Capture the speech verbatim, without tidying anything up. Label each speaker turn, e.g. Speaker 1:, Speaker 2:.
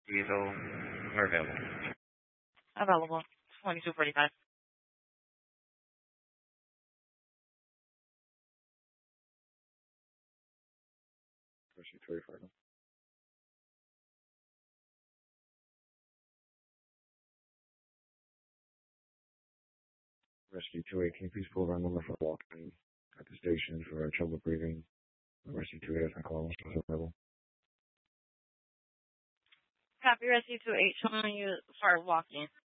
Speaker 1: Diesel, we're available.
Speaker 2: Available. twenty-two forty-five.
Speaker 1: Rescue two eighty-five. Rescue two eight, can you please pull around number for walking at the station for trouble breathing? Rescue two eight, I call was available.
Speaker 2: Copy Rescue two eight, showing you for walking.